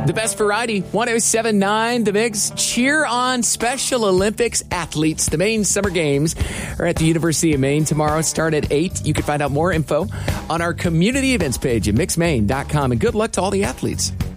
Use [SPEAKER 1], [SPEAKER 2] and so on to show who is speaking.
[SPEAKER 1] The best variety, 107.9 The Mix. Cheer on Special Olympics athletes. The Maine Summer Games are at the University of Maine tomorrow. Start at 8. You can find out more info on our community events page at mixmaine.com. And good luck to all the athletes.